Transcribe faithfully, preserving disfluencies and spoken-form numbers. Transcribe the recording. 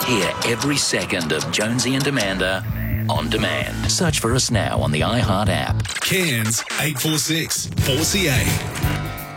Hear every second of Jonesy and Amanda on demand. Search for us now on the iHeart app. Cairns eight four six four C A.